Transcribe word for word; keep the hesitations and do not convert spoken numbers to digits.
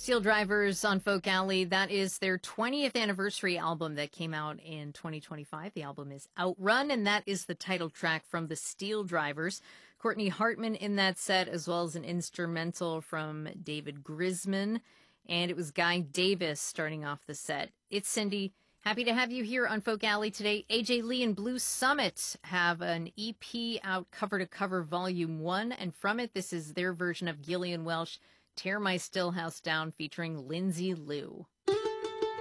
Steel Drivers on Folk Alley. That is their twentieth anniversary album that came out in twenty twenty-five. The album is Outrun, and that is the title track from the Steel Drivers. Courtney Hartman in that set, as well as an instrumental from David Grisman. And it was Guy Davis starting off the set. It's Cindy. Happy to have you here on Folk Alley today. A J Lee and Blue Summit have an E P out, Cover to Cover Volume one, and from it, this is their version of Gillian Welch, Tear My Stillhouse Down, featuring Lindsay Lou.